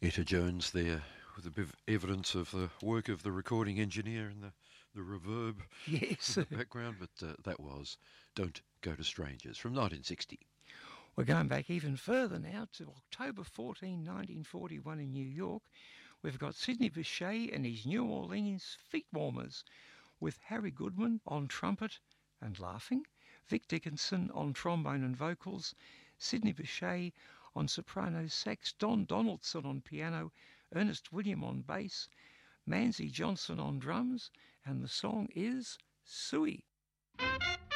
Etta Jones there, with a bit of evidence of the work of the recording engineer and the reverb Yes. in the background, but that was Don't Go to Strangers from 1960. We're going back even further now to October 14, 1941 in New York. We've got Sidney Bechet and his New Orleans Feet Warmers with Harry Goodman on trumpet and laughing, Vic Dickinson on trombone and vocals, Sidney Bechet on soprano sax, Don Donaldson on piano, Ernest William on bass, Manzi Johnson on drums, and the song is Suey.